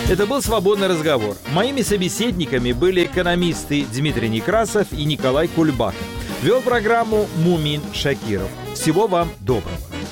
Это был «Свободный разговор». Моими собеседниками были экономисты Дмитрий Некрасов и Николай Кульбаков. Вел программу Мумин Шакиров. Всего вам доброго.